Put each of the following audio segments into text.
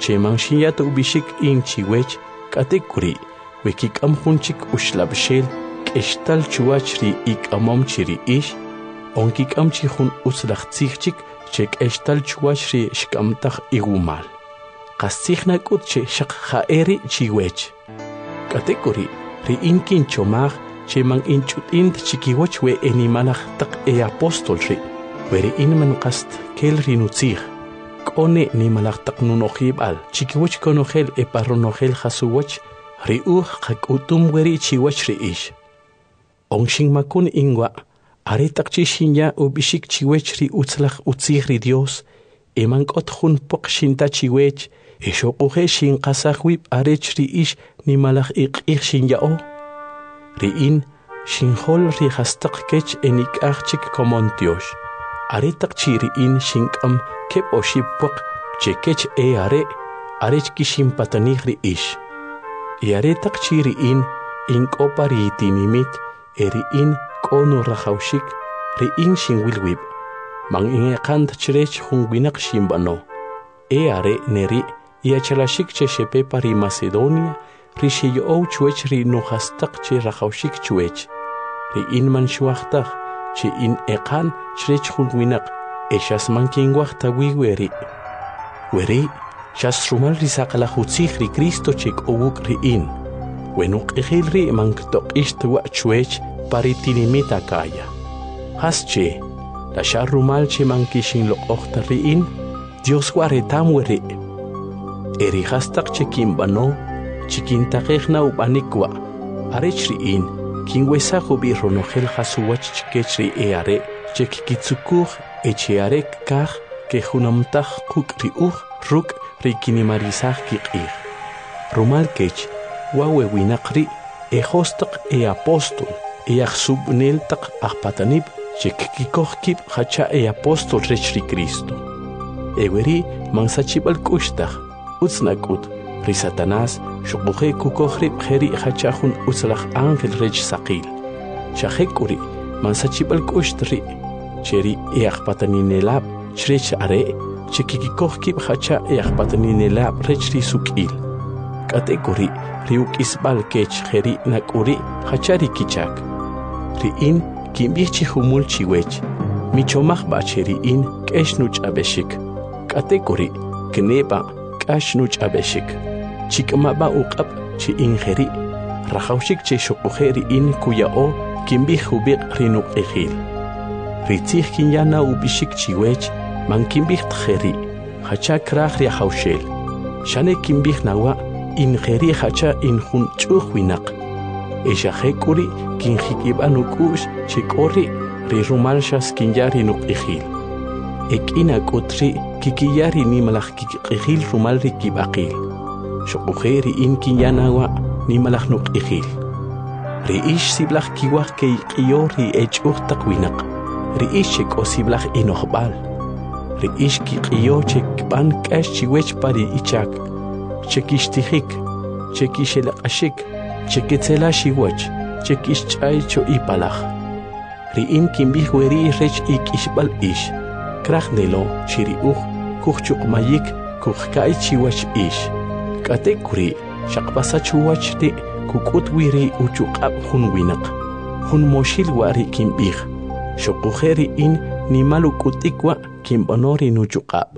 cheman shiyat ubishik in chiwech katekuri wekik amhunchik ushlabshel keshtal chuachri ik amom chiri ish onkik amchihun uslachtsichik chek eshtal chuachri shkamtach igumal qasichna kutche shaq khaeri chiwech katekuri ri inkin chomag cheman inchutint chikiwach we enimalach tak apostol ri weri inman qast kel rinutzig kone ni malach tak nunokhib al chikiwach konokhel eparonokhel khasuwach ri qakutum weri chiwach ri ish ongshin makun ingwa ari tak chishinya ubishik chiwech ri utzlach utzig ri Dios eman kothun poqshinta chiwech eshoqohe shin qasahwib arech ri ish ni malach iqih shinyao ri in shinhol ri hastaq kech enik achik komontiosh ari tak chiri in shinkam kep oshipok chekech arech kishim patanih ri ish are tak chiri in opari tinimit eri in kono rahaushik ri in shinwilwib mang inge kant chirech hungwinak shimbano are neri iachalashik che shepe pari Macedonia ri shiyo chuech ri nuhastak che rahaushik chuech ri in man shuachtach che in eqan chirech hungwinak eshas man kingwachta weri shas rumal ri saqala hutzig ri Cristo chek owuk ri in wenuk ihil ri man ktok ishtwa chuech paritinimita kaya hasche la sharumal che man kishin lo okhta ri in Dios waretam weri eri hastak che kimbano chikintakhna ubanikwa arech ri in kingwesa khubi ronokhel khasuwach chkech ri are chekikitsukur echiarek kah ke hunamtach quk ri ruk rikinimarisah kiqir rumal kech wawe winaqri hostaq apostol axubnel taq aqpatanib chekikikohkib hacha apostol rechri Cristo eweri mansachibal kushtaq utsnakut ri Satanás shuqohe kukohri kheri hachahun utzlaq ángel rech saqil shahekuri mansachibal kushtri cheri aqpataninelab chrech are chekikikohkib hacha aqpataninelab rechri sukil katekuri riuk isbal kech kheri nakuri hachari kichak ri in kimbichi humul chiwech michomach bacheri in keshnuch abeshik katekuri kneba kashnuch abeshik chikmaba uqab chi in kheri rahaushik che shuqkheri in kuyao kimbi hubiq rinuk ekhil ritzig kinyana ubishik chiwech man kimbih kheri hacha krach ri haushel shane kimbih nawa in kheri hacha in hun chukhwinaq eshahekuri kinjikib'anukush chik'ori ri rumalshas kinyari nuq'ijil ek'ina k'utri kikiyari nimalaj kikq'ijil rumal ri kib'aqil xuq'uje ri in kinyanawa nimalaj nuq'ijil ri ix siblaj kiwaj keyq'iyo ri ech'uj taq winaq ri ix chek'o siblaj inojb'al ri ix kiq'iyo chekb'an k'ax chiwech pari ichak chekixtijik chekixelaq'axik cheketzela xiwach chekixch'ay cho ipalaj ri in kimbij weri rech ik'ixb'al ix kraj nelo chiri uj kujchuqmayik kujk'ay chiwach ix k'atekuri xaqpasa chuwach ri kuk'ut wiri uchuq'ab' jun winaq jun moxil wa ri kimbij xuquje ri in nimal uk'utikwa kimb'ano ri nuchuq'ab'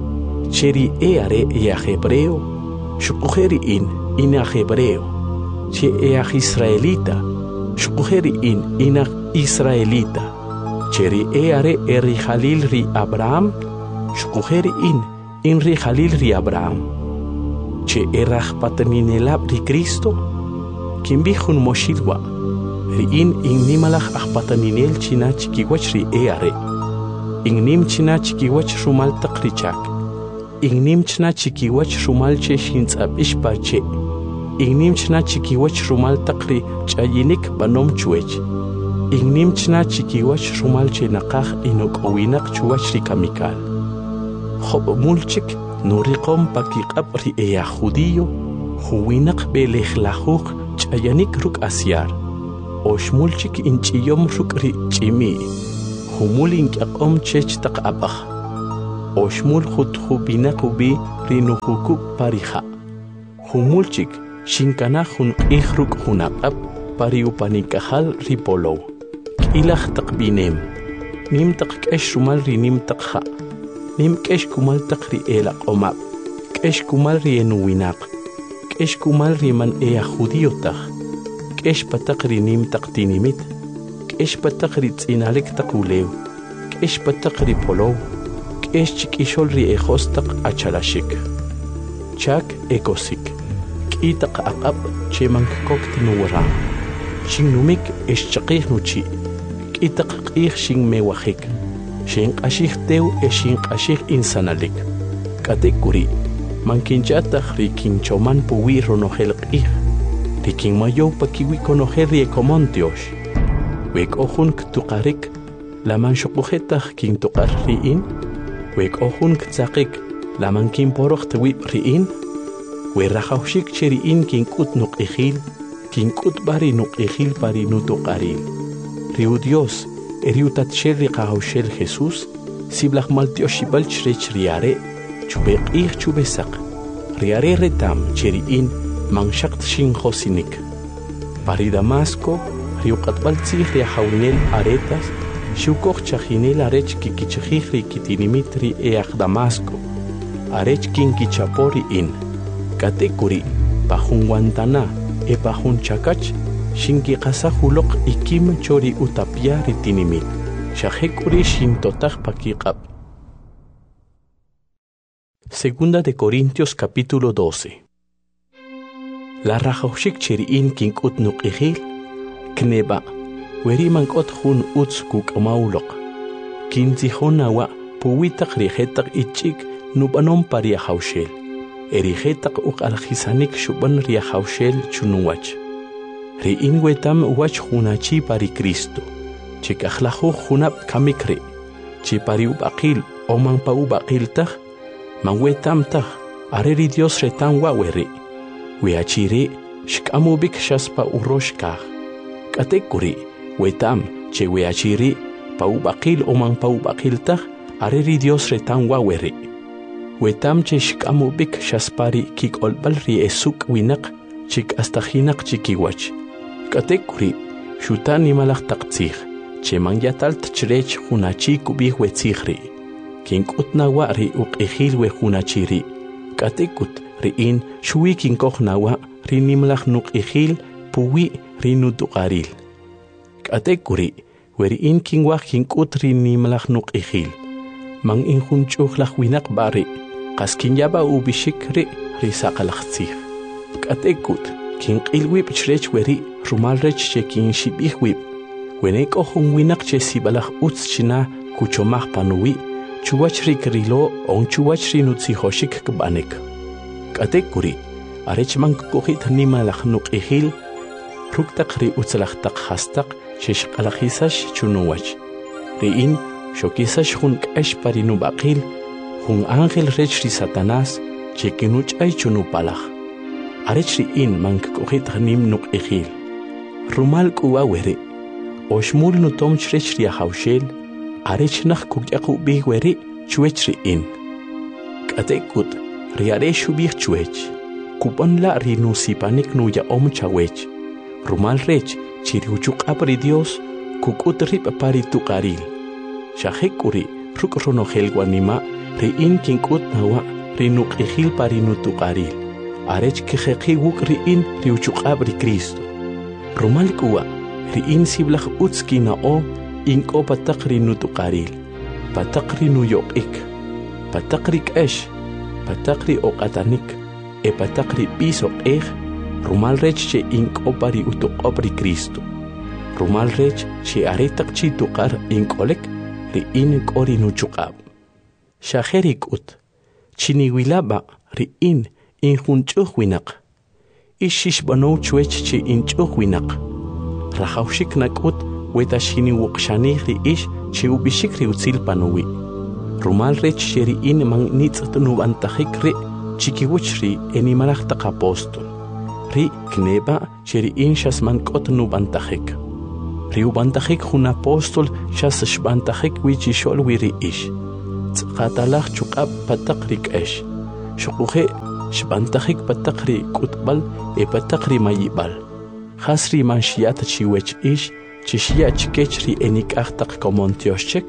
cheri are hebreo xuqujeri in hebreo che israelita xuqujeri in israelita cheri are ri Jalil ri Abraham xuqujeri in ri Jalil ri Abraham che rajpataninelab ri Cristo kimbijun moshilwa ri in nimalaj ajpataninel china chikiwach ri are nim china chikiwach rumal taqrichak nim china chikiwach rumal che shintz'ab'ix pache nim china chikiwach rumal taqri ch'ayinik banom chuech nim china chikiwach rumal che naqaj inok'owinaq chuwach ri kamikal job'mulchik nuriqom pakiq'ab' ri judío juwinaq belejlajuq ch'ayanik ruk' asyar oxmulchik inch'iyom ruk' ri ch'imi humul ink'aq'om chech taq ab'aj oshmul khutkhubina kubi rinukuku pariha humulchik shinkana hun ikhruk hunaqab pariupanikahal ripolo ilakh taqbinem nim taqkesh rumal rinim taqha nim kesh kumal taqri ela qomab kesh kumal rienuwinaq kesh kumal riman ea judiyotaq kesh pataqri nim taqtinimit kesh pataqri tsinalik taqulew kesh pataqri polow kesh chikishol ri ejostaq achalashik chak ekosik kitaq aqab chemank koktinuwara shinumik eschaqih nuchi kitaq qih shin mewajik shin qashih tew shin qashih insanalik katekuri mankinchataq rikinchoman puwi ronojel qih rikin mayo pakiwi konojel riekomontiosh wek ohun ktuqarik laman shuqujetaq kin tuqar riin wek ohun ktsaqik laman kin poroq twi riin we rajawshik cheriin kin kut nuqijil kin kut bari nuqijil pari nutuqaril riu Dios eriutat shel riqawshel Jesús siblaq maltioshibal chrech riare chubeqih chubesaq riare retam cheriin manshaqt shin josinik pari Damasco riu qatbal tzih riajawnel aretas shukoj chajinel arech kikichjih rikitinimitri eaj Damasco arech kin kichapori in katekuri pajun Guantana pajun Chakach shinki qasajuloq ikim chori utapia ritinimit shajekuri shintotaq pakiqab. Segunda de Corintios capítulo 12. La rajawshik cheriin kinkut nuqijil kneba weriman qot jun utz kuk'mawloq kintzijona puwitaq rijetaq ichik nubanon pariajawshel erijetaq uqaljisanik shuban riajawshel chunuwach riin wetam wach junachi pari Cristo chikajlaju junab kamikri chi pari ubaqil oman pa ubaqiltaj man wetam taj areri Dios retan waweri weachiri shkamubik shaspa uroshkaj katekuri wetam che weachiri pa ubaqil oman pa ubaqiltaj areri Dios retan waweri wetam che shkamubik shaspari kikolbal ri esuk winaq chik astajinak chikiwach katekuri shutani malaq taqtzij che man yatalt chrech junachi kubij wetzijri kinkutna ri uqijil we junachiri katekut riin shuwi kinkojnawa ri nimlaq nuqijil puwi ri nutuqaril katekuri weriin kinwaj kinkut ri nimlaq nuqijil man injunch'uqlaj winaq bari qaskin yaba ubishik ri saqalaqtzij katekut kinq'ilwib chrech weri rumal rech che kinshib'ij wib wenek ojun winaq che sibalaj utz china kuchomaj panuwi chuwach ri krilo on chuwach ri nutzijoshik kb'anik katekuri arech man kukujit nimalaj nuq'ijil ruktaq ri utzlajtaq hastaq che shqalajisash chunuwach riin shokisash jun k'ax pari nub'aqil jun ángel rech ri Satanás che kinuch'ay chunupalaj arech riin man kukujit nim nuq'ijil rumal k'uwa weri oshmul nutom chrech riajawshel arech naj kukyaqub'ij weri chwech riin katekut riare shub'ij chwech kub'onla ri nusipanik nuya'om chawech rumal rech chi riuchuq'ab ri Dios kuk'ut rib' pari tuqaril shajek'uri ruk' ronojel wanima riin kink'ut nawa ri nuq'ijil pari nutuqaril arech kijeqi wuk' riin riuchuq'ab ri Cristo rumal k'uwa riin siblaj utz kina'o ink'o pataq ri nutuqaril pataq ri nuyoq'ik pataq ri k'ax pataq ri oq'atanik pataq ri b'is oq'ej rumal rech che ink'o pari utuq'ob ri Cristo rumal rech che aretaq chi tuqar ink'olek riin k'o ri nuchuq'ab xajeri k'ut chiniwilaba riin injunch'uj winaq ixixb'anow chwech che inch'uj winaq rajawshik nak'ut wetaxiniwuqxanij ri ix che ub'ixik ri utzil panuwi rumal rech che riin man nitz't nub'antajik ri chikiwuch ri enimalaj taq apóstol ri kneba che riin xas man k'ot nub'antajik ri ub'antajik jun apóstol xas xb'antajik wi chixol wi ri ix qatalaq chuq'ab pataq rik'ex xuquje xb'antajik pataq ri k'utb'al pataq ri mayib'al qas ri manxiyata chiwech ix chixiya chikech ri enik'aj taq komontioxchek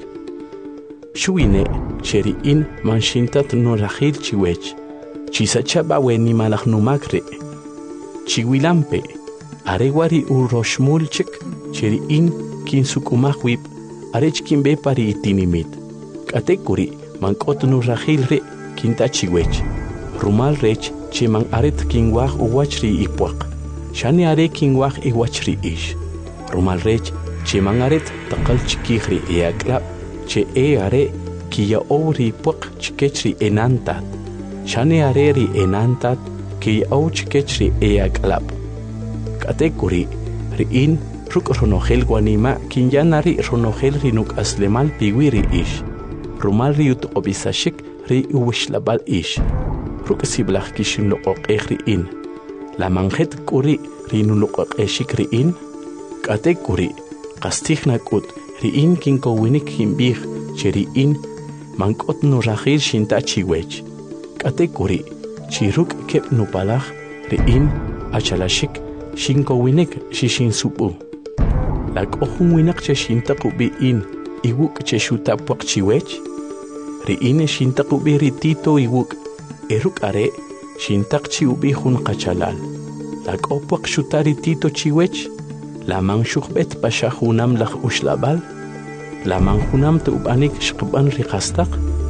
xuwine cheri'in manxintat nurajil chiwech chisachaba wenimalaj numak ri chiwilampe arewari uroxmulchek cheri'in kinsuk'umaj wib arech kinbe pari itinimit k'atekuri mank'ot nurajil ri kinta chiwech rumal rech cheman aret kinwaj uwach ri ipwaq xani are kinwaj iwach ri ix rumal rech cheman aret taqal chikij ri eaklab che are kiya'ow ri ipwaq chikech ri enantat xani are ri enantat kiya'ow chikech ri eaklab k'atekuri ri'in ruk' ronojel wanima kinyana ri ronojel ri nuk'aslemal piwi ri ix rumal ri utoq'obisaxik ri uwixlab'al ix ruk' siblaj kixinloq'oq'ej ri'in la manjet k'uri ri nuloq'oq'exik ri'in k'atekuri qastij nak'ut ri'in kinkowinik kinb'ij che ri'in mank'ot nurajil xinta chiwech k'atekuri chi ruk' keb' nupalaj ri'in achalaxik xinkowinik xixinsub'u la k'o jun winaq che xintaq ub'i'in iwuk' che xutapwaq chiwech ri'in xintaq ub'i ri Tito iwuk' ruk' are xintaq chi ub'i jun qachalal la k'o pwaq xuta ri Tito chiwech la man xuqb'et paxa junam laj uxlab'al la man junam tu'b'anik xqb'an ri qastaq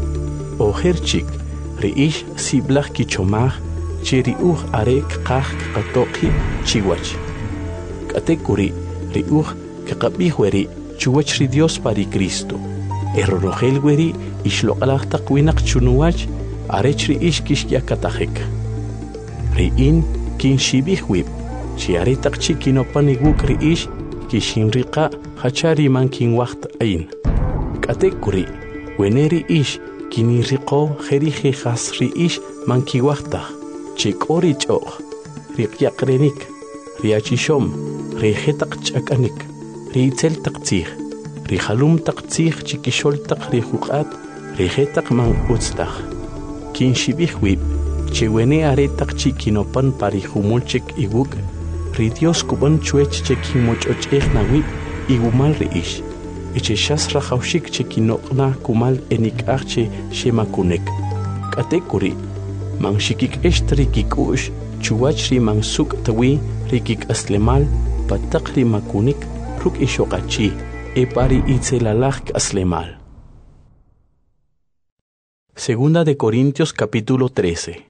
ojer chik ri ix siblaj kichomaj che ri uj are kqaj qatoqi chiwach k'atekuri ri uj kaqab'ij weri chuwach ri Dios pari Cristo ronojel weri ixloq'laj taq winaq chunuwach arech ri ix kixyakatajik ri'in kinxib'ij wib chi are taq chi kinopan iwuk' ri ix kixinriqa hacha ri man kinwaj t'ayin k'atekuri wene ri ix kiniriqow jeri jejas ri ix man kiwajtaj che k'o ri ch'o'j ri qyaqrenik ri achixom ri jetaq ch'ak'anik ri itzel taq tzij ri jalum taq tzij chi kixol taq ri juq'at ri jetaq man utztaj kinxib'ij wib che wene are taq chi kinopan pari jumulchek iwuk' ri Dios kub'an chuech che kinmoch'och'ej nawib iwumal ri ix che xas rajawxik che kinoq'na kumal enik'aj che xemakunek k'atekuri man xikik'ext ri kik'u'x chuwach ri man suk' tawi ri kik'aslemal pataq ri makunik ruk' ixoqachi pari itzelalaj k'aslemal. Segunda de Corintios capítulo 13.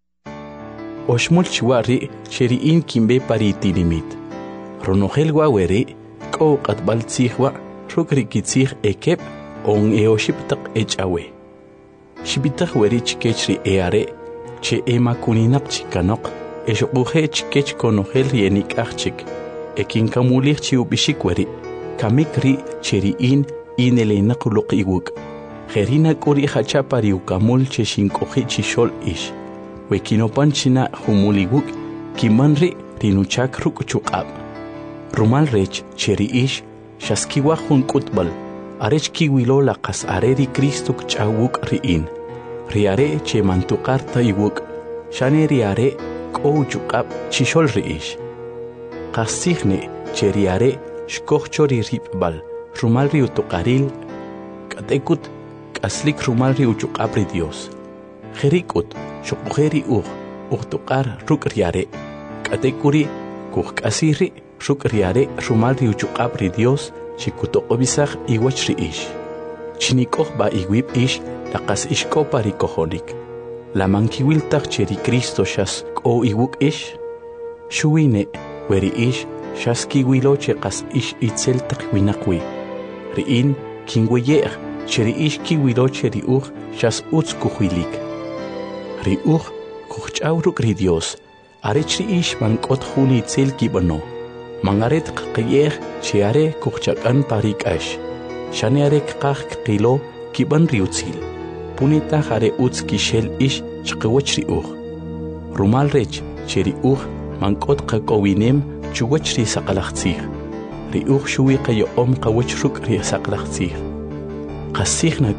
Oxmul chiwari cheri'in kimbe pari itinimit ronojel waweri k'o q'atb'al tzijwa ruk' ri kitzij ekeb' on eoxib taq ech'awe xib'itaj weri chikech ri are che makuninaq chikanoq xoq'uje chikech konojel ri enik'aj chik kinkamulij chi ub'ixik weri kamik ri cheri'in inelenaq uloq iwuk' jerina k'uri hacha pari ukamul che xink'oji chixol ix we kinopan china jumul iwuk' kiman ri rinuchak ruk' chuq'ab' rumal rech cheri ix xaskiwaj jun k'utb'al arech kiwilo la qas are ri Cristo kch'awuk' ri'in ri are che mantuqar ta iwuk' xane ri are k'o chuq'ab' chixol ri ix qasijne che ri are xkoj cho ri rib'b'al rumal ri utuqaril k'atekut k'aslik rumal ri uchuq'ab' ri Dios jerik'ut xoq'uje ri uj tuq'ar ruk' ri are k'atekuri kujk'asij ri ruk' ri are rumal ri uchuq'ab' ri Dios chi kutoq'obisaj iwach ri ix chinik'oj b'a iwib' ix la qas ixk'o pari kojonik la mankiwil taj che ri Cristo xas k'o iwuk' ix xuwine we ri ix xas kiwilo che qas ix itzel taq winaq wi ri'in kinweye'j che ri ix kiwilo che ri uj xas utz kujwilik ri uj kujch'aw ruk' ri Dios arech ri ix man k'ot jun itzel kib'ano man aret q'eyej che are kujchak'an pari k'ax xane are kqaj kqilo kib'an ri utzil punitaj are utz kixel ix chqewach ri uj rumal rech che ri uj man k'ot qak'owinem chuwach ri saqlaj tzij ri uj xuwi qayo'om qawach ruk' ri saqlaj tzij qasij nak'ut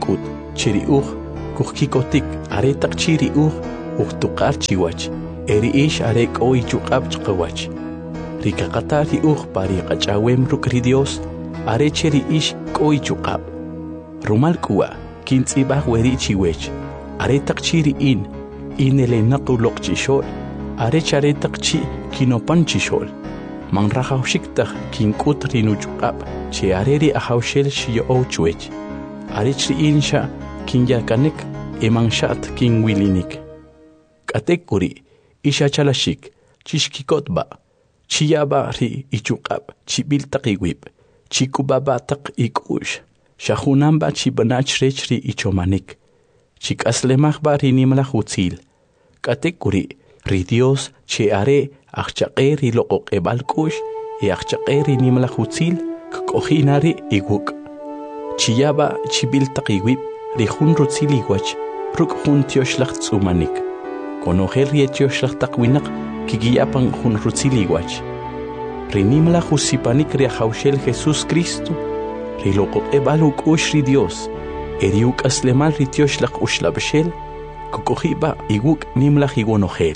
chiri kukikotik are takchiri tukar chiwach eri ish are koi chukab chqawach rikaqatari pari qachawem rukri Dios are chiri ish koi chukab rumal kuwa kintzibah weri chiwech are takchiri inele naquloq chishol are chare takchi kinopan chishol man rahawshikta kinkut rinu chukab che areri ahawshel shiyo chwech are chri insha kinyakanek emanshat kinwilinik katekuri isha chalashik chishkikotba chiyaba ri ichukab chibil taqiwib chikubaba taq ikush shahunamba chibanach rechri ichomanik chikaslemahba rinimla hutzil katekuri ri Dios che are achchaqeri loqoq ebalkush y achchaqeri nimla hutzil kohinari iguk chiyaba chibil taqiwib rihun rutzil igwach ruk hun tioshlach tsumanik konoher rietioslach taqwinaq kigiyapan hun rutzil igwach rinimla husipanik riahawshel Jesús Cristo riloqoq ebaluk ushri Dios eriuk aslemal ritioslach ushlabshel kokohiba iguk nimla higonohel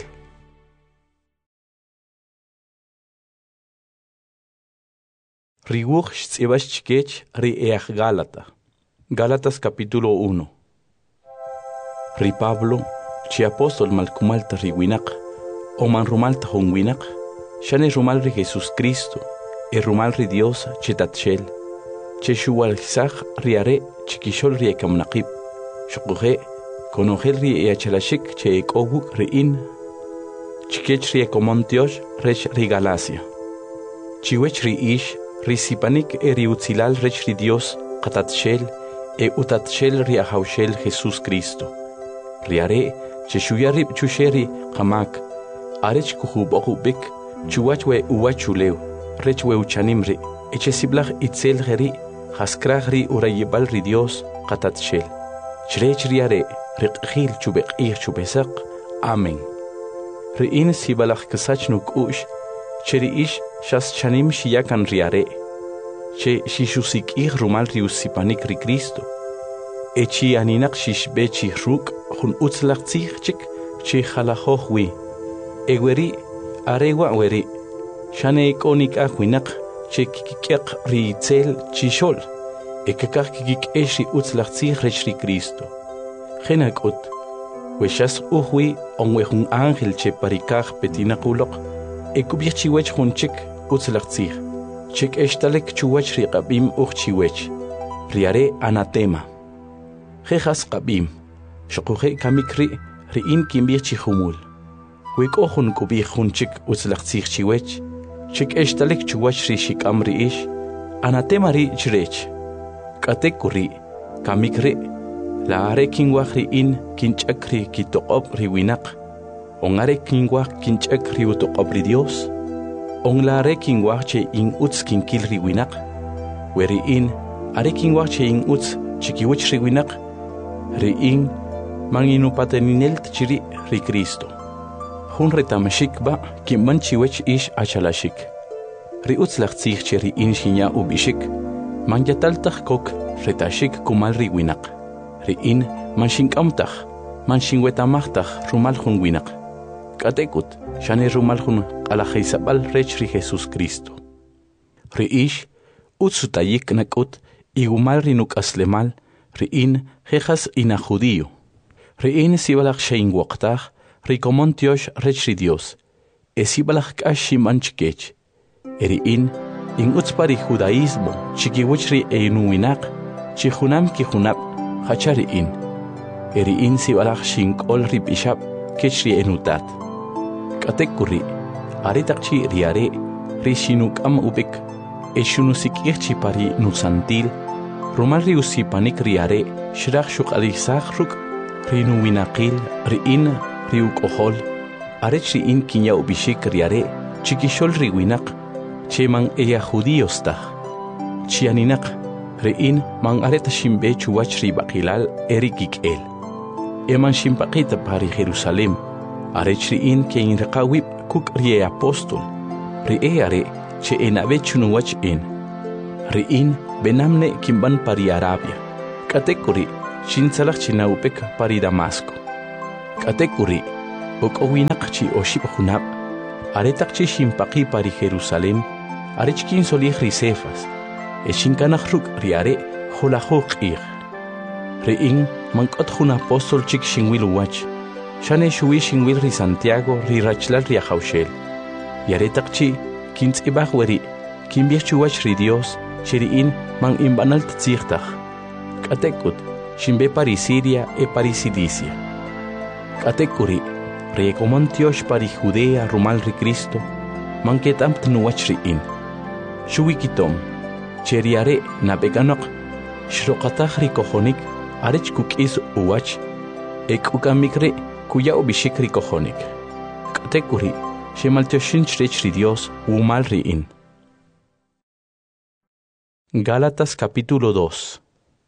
Riwuch tzibach chikech ri each Gálatas capítulo 1 Ri Pablo chi apóstol malkumalta riwinaq o man rumalta hunwinaq shane rumal ri Jesús Cristo e rumal ri Dios chitatshel che shuwalsaj riare chikishol ri ekamnaqib shuquje konogel ri eachalashik che ekoguk ri in chikech ri ekomontiosh rech ri Galacia chiwech ri ish Risipanik eriutzilal rech ri Dios qatatshel e utatshel ri ahawshel Jesús Cristo. Riare cheshuyarib chusheri qamak arech kuhubokubik chuwachwe uwachuleu rech we uchanimri echesiblach itzel geri haskragri urayibal ri Dios qatatshel. Chrech riare riqhil chubeqih chubesaq. Amen. Ri in sibalach kasachnuk ush cheri ish shas chanim shiyakan riare che shishusik rumal riusipanik ri Cristo echi aninak shishbechi ruk hun utzlach chik che khalahohwi egweri arewa weri shane ikonik akwinak che kikek ri tzel chishol ekakak kikik eshi utzlach ri Cristo khenakut weshas uhwi onwe hun angel che parikaj petinakulok ekubirchiwech hunchik utzlachtzih chik eshtalek chuwach ri qabim uchchiwech riare anatema jejas qabim shokuje kamikri ri in kimbirchi humul weko hun kubi hunchik utzlachtzih chiwech chik eshtalek chuwach ri shikam ri ish anatema ri chrech katekuri kamikri la are kinwach ri in kinchakri kitoqob ri winaq ongare kingwach kinchak riuto qabri Dios onglare kingwach che in uts kinkil riwinaq weri in are kingwach che in uts chikiwich riwinaq ri in manginu pateninel chiri ri Cristo hun retamashikba kimanchiwech ish achalashik ri uts lachtzich cheri in shinya ubishik manyataltach kok retashik kumal riwinaq ri in manshinkamtach manshinwetamachtaj rumal hunwinaq katekut shane rumal hun alajaisabal rech ri Jesús Cristo ri ish utsutayik nakut igumal rinuk aslemal ri in jejas ina judío ri in sibalach shein waqtaj ri komontiosh rech ri Dios esibalach kashi manchkech eri in utspari judaísmo chikiwich ri einuinaq chihunam kihunab hachari in eri in sibalach shinkol ri bishab kechri enutat katekuri aritaqchi riare rishinukam ubik eshunusik irchi pari nusantil rumal riusipanik riare shirach shuqalisach ruk rinuwinaqil riin riukohol arechri in kinya ubishik riare chikishol riwinaq cheman eya judíostah chianinaq riin man areta shimbe chuwach ribaqilal erikik el eman shimpaqita pari Jerusalem arechri in ke in raqawib kuk rie apostol ri are che enabe chunuwach in ri in benamne kimban pari Arabia katekuri shintzalaq chinaupek pari Damasco. Katekuri, okowinaqchi oshib hunab, aretaqchi shimpaqi pari Jerusalem, arechkin solih risefas, eshinkanaq ruk riare holajuq ir. Riin mankot hun apostol chik shinwil wach, shane shuwi shinwil ri Santiago ri rachlal ri ajaushel. Yaretaqchi kintz ibaj weri, kinbiechchuwach ri Dios, shiriin man imbanal tzirtach. Katekut, shinbe pari Siria e pari Cilicia. Katekuri, rekomantiosh pari Judea rumal ri Cristo, manketam tnuwach riin. Shuwikitom, cheriare nabeganok, shroqatach ri kojonik, arech kukis uwach, ekukamikre kuya ubishik ri kojonik. Katekuri, shemaltioshin chrech ri Dios umal riin. Gálatas capítulo 2.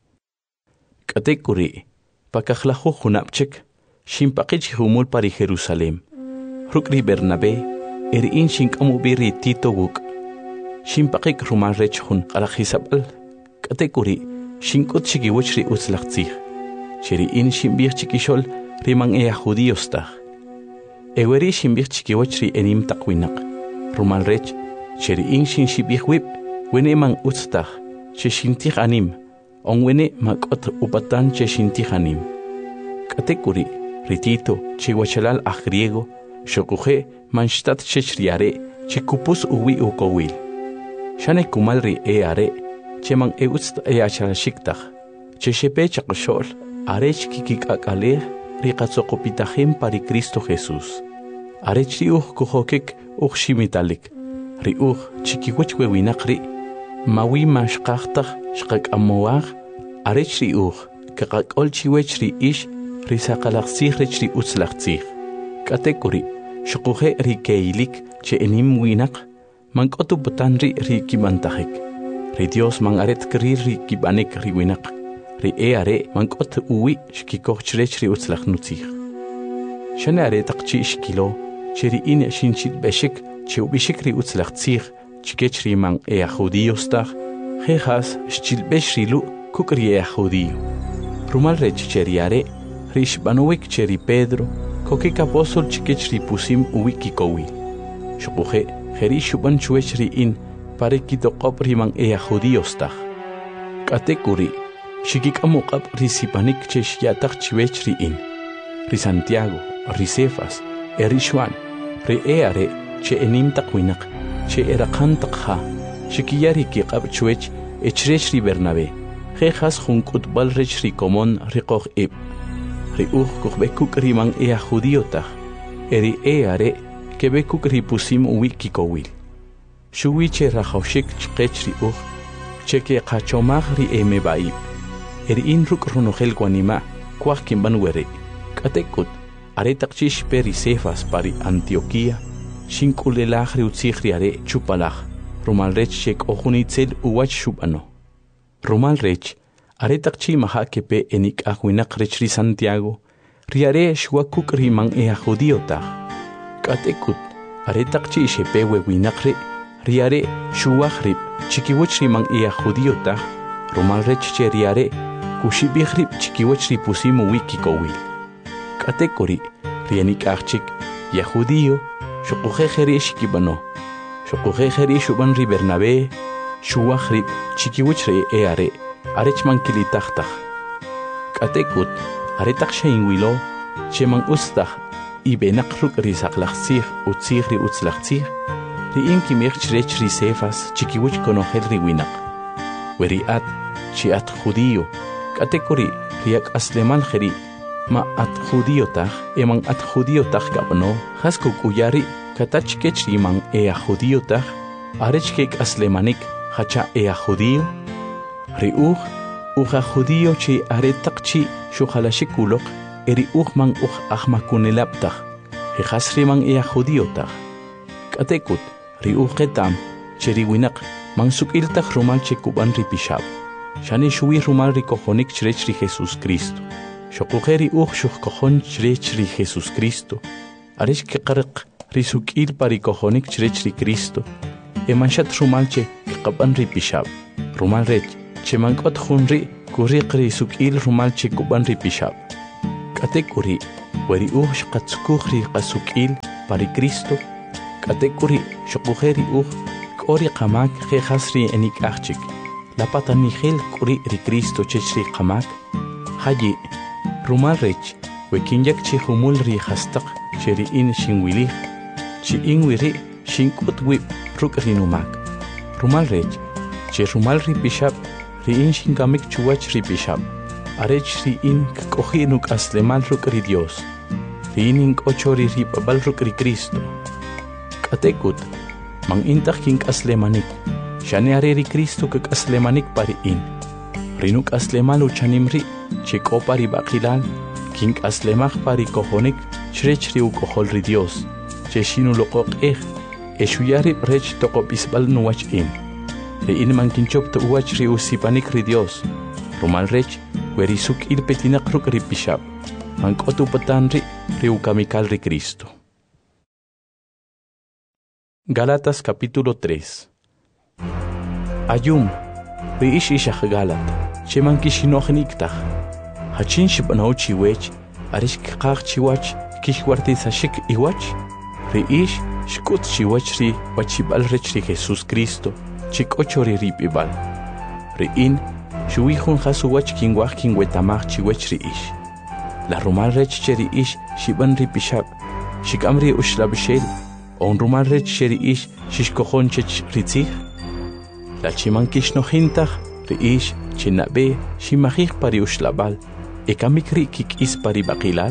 Katekuri, pakajlajo junapchek, shimpaqich humul pari Jerusalem. Rukri Bernabé, erin shinkamubiri Tito wuk. Shimpaqik rumal rech hun qalajisabal. Katekuri, shinkot chikiwich ri utzlaqtzih. Shiriin shimbir chikishol riman ea judíostah. Eweri shimbir chikiwich ri enim taqwinak. Rumal rech, shiriin shinshibih wib, wene man utztah, che shintih anim. Onwene makot upatan che shintih anim. Katekuri, ritito, che wachalal a griego, shokuje manshtat che chriare, che kupus uwi ukowil. Shane kumal ri are, che man eutst achalashiktaj, che shepe chakshol, arech kikik akale, ri katsokopitahim pari Cristo Jesús. Arech ri kuhokik shimitalик, ri chikiwech wewinakri, mawi mashqaqtaj shqak amoag, arech ri kakakol chiwech ri ish, ri saqalaqsih rech ri utzlaqsih. Katekuri, shukuje ri keilik, che enim winak, mankotu butanri ri kibantajik. Ri Dios man aret krir ri kibanek ri winak. Ri are mankot uwi shkikoch chrech ri utzlaqnutzih. Shane aretaqchi shkilo, che ri in shinchit beshik, che ubishik ri utzlaqsih, chikech ri man judíostah, jejas shchilbesh rilu kukri judío. Rumal rech cheriare, rishbanuik cheri Pedro, kokik apostol chikech ri pusim uwiki kowil. Shukuje, jeri shuban chuech ri in, pare kitokop riman judíostah. Katekuri, shikik amokap risipanik chesh yatak chiwech ri in. Ri Santiago, ri Cefas, ri Juan, ri are, che enim takwinak, che erakantak ha, shikiyari kikab chuech, echrech ri Bernabé, jejas junkut bal rech ri komon rikoch ib. Ri kuchbekuk riman judíotah, eri are, kebekuk ri pusim uwiki kowil. Shuwi che rajaushik chkech ri cheke kachomag ri emebaib. Eri in ruk runogel guanima, kwaj kimban were. Katekut, aretaqchish peri Cefas pari Antioquía, shinkulelaj ri utzih ri are chupalaj, rumal rech shek ojunitzel uwach shubano. Rumal rech, aretaqchi maha kepe enik ahuinak rech ri Santiago, ri are shwakuk riman judíotah. Katekut, aretaqchi shepe wewinakre, ri are shuwaj rib, chikiwech riman judíotah, rumal rech che ri are, kushibih rib chikiwech ri pusimu wiki kowil. Katekuri, ri enik achik, judío, shukuje jeri shikibano, shukuje jeri shuban ri Bernabé, shuwaj rib, chikiwech ri are, arech man kilitachtaj. Katekut, aretaq sheinwilo, che man ustaj, ibenak ruk ri saqlaqsih, utzih ri utzlaqsih, ri in kimich chrech ri Cefas, chikiwech konojel ri winak. Weri chi at judío, katekuri, riak asleman jeri, ma at judíotah, eman at judíotah gabno, haskuk uyari, katach kech riman judíotah, arech kek aslemanik, hacha judío, ri uja judío chi aretaqchi shujalashikuloq, eri man ahmakunelaptah, jejas riman judíotah. Katekut, ri ketam, cheri winak, man sukiltah rumal chekuban ri pishab. Shani shuwi rumal ri kojonik chrech ri Jesús Cristo. Shokujeri shuk kojon chrech ri Jesús Cristo. Arech keqarq ri sukil pari kojonik chrech ri Cristo. Emanshat rumal che kekaban ri pishab. Rumal rech Chemankot Hunri, Kurikri Sukil Rumal Chikuban Ripishab. Katekuri, Weri Ush Katsukuri Kasukil, Pari Cristo, Katekuri, Shokugeri Kori Kamak, Hehasri Enik Archik, La Patanihel Kuri Cristo Chechri Kamak, Haji, Rumal Rech, Wekinjak Chihumul Ri Hastak, Cheri in Shinwili, Chi Inwiri, Shinkut Whip, Rukrinumak, Rumal Rech, Cherumal Ripishab, Ri in Shinkamik Chuach Ripishab, Arech Ri in Kohinuk Aslemal Rukri Dios, Ri in Ochori Ripabal Rukri Cristo, Katekut, Mang Intak King Aslemanik, Shane Areri Cristo Kak Aslemanik Pari in, Rinuk Aslemalu Chanimri, Chiko Pari Bakilal, King Aslemach Pari Kohonik, Shrech Riu Kohol Dios, Cheshinu Lokok Eshuyari Rech Tokop Isbal Nuach in. Rein mankinchop to watch Riu Sipanik Ridios, Rumal Rech, where Isuk il Petinak Rukri Bishab, Mankotu Patanri, Riu Kamikal Ri Cristo. Gálatas capítulo 3. Ayum, Reish Ishach Galat, Cheman Kishinochniktach, Hachin Shibanauchi Wech, Arish Kach Chiwach, Kishwartis Ashik Iwach, Reish, Shkut Chiwach Ri, Wachibal Rechri Jesus Cristo. Chik ochori ripibal. Rein, shuihun hasuwach kingwach kingwetamach chiwech riish. La rumal rech cheri ish shiban ripishab. Shikamri ushlabshel. On rumal rech cheri ish shishkohon chech ritzich. La chimankish no hintach riish chinabe shimachich pari ushlabal. Ekamikri kik is pari bakilal.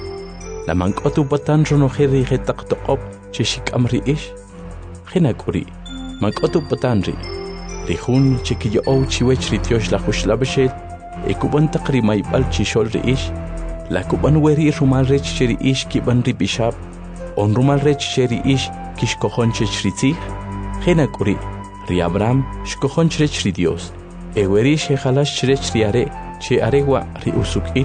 La mankotu batan ronoheri hetak tokop cheshikamri ish. Hinakuri. Mankotu Patanri, Rihun Chiquillo Chiwech Ritiosh la Hushlabeshel, Ekuban Takri Maibal Chishol Riish, La Kuban Weri Rumal Rech Cheri Ish Kiban Ribishab, On Rumal Rech Cheri Ish Kishkohon Chechritzi, Henakuri, Riabram, Shkohon Chechri Dios, Eweri Shehalash Chech Riare, Che Aregua Riusukil,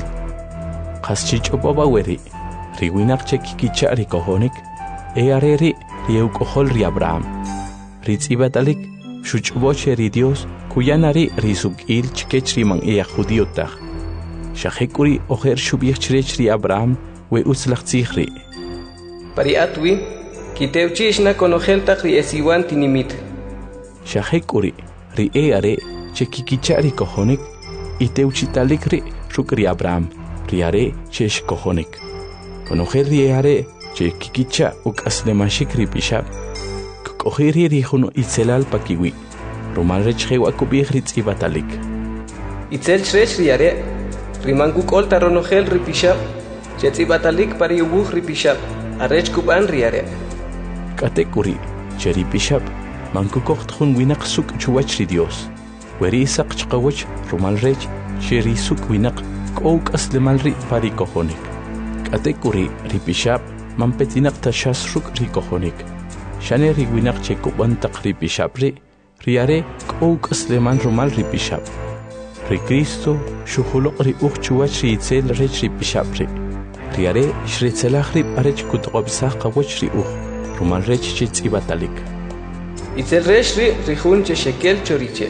Kaschich Obaba Weri, Riwinak Chekicha Rikohonik, Eareri Riukohol Riabram. Ritzibatalik, Shuchboche Ridios, Kuyanari Risukil Chkechri man ea Judiotach. Shahekuri Oher Shubich Chri Abraham, we Uslachzichri. Pariatwi, Kiteuchishna konoheltach ri esiwan tinimit. Shahekuri, Ri eare, Chekikichari Kohonik, Iteuchitalikri, Shukri Abraham, Riare, Chesh Kohonik. Konoher Riare, Chekikicha uk Aslemashikri Bishab. Ohiri rihuno itzelal pakiwi. Rumal rechhe wakubih ritzibatalik. Itzel shrech riare. Rimanku kolta ronohel ripishab. Chetzibatalik pari ubuh ripishab. Arech kuban riare. Katekuri, cheripishab. Manku kochtun winak suk chuach Dios. Weri isak chkawach rumal rech. Cheri suk winak kouk aslemal ri pari kohonik. Katekuri ripishab. Mampetinak tashas ruk rikohonik. Shane Riwinak Chekuban Tak Ripishabri, Riare, Kouk Sleman Rumal Ripishab. Ricristo, Shuhulok Riuchuach Ritzel Rech Ripishabri. Riare, Shritzelahri Arech Kutobsach Kawach Riuch, Rumal Rech Chitzibatalik. Itzel Rechri Rihun Cheshekel Choriche.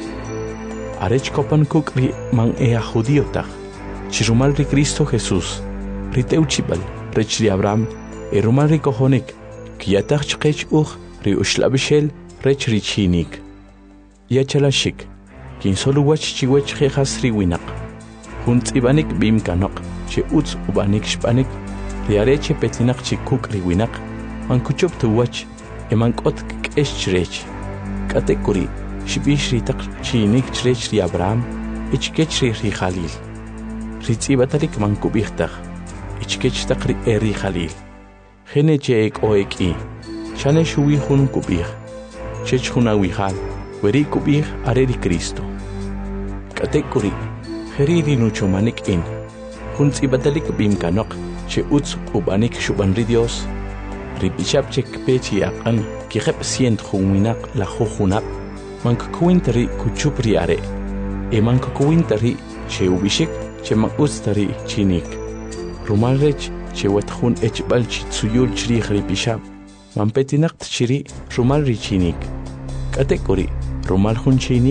Arech Kopan Kuk Ri Man Ea Judiotach. Chirumal Ricristo Jesus. Riteuchibal, Rech Riabram, Erumal Rikohonik. Kiatach Chkech Uch. Ri ushlabishel rech richinik. Yachalashik, kin solo wach chiwech hehas riwinak. Hunt ibanik bim kanok, che uts ubanik shpanik, riareche petinak chikuk riwinak, mankuchop to wach, emankot kesh chrech. Katekuri, shibish ritak chinik chrech ri Abraham, ichkech ri Khalil. Ritzibatarik mankubichtach, ichkech tak ri Khalil. Hene cheek oeki. Shane shuwi hun kubih, chech huna wihal, weri kubih areri Cristo. Katekuri, heriri nuchomanik in, hun tzibadalik bim kanok, che uts ubanik shubanri Dios, ripishab chek pechi akan, kihep sient huminak la huhunak, mankukuintari kuchupri are, mankukuintari che ubishik, che makustari chinik. Rumalrech, che wathun echbal chitsuyul chri ripishab. Mampetinak tchiri rumal richinik. Katekuri rumal hun chinik